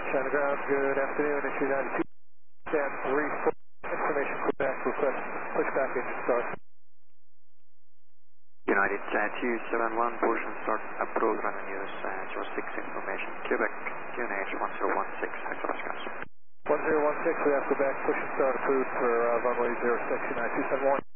on the ground, good afternoon, issue 92, stand 34, information Quebec, request pushback engine start. United 271, portion start, approved, running news, 06 information, Quebec, QNH 1016, Hector Oscar. 1016, we have Quebec, push and start approved for runway 06, United 271.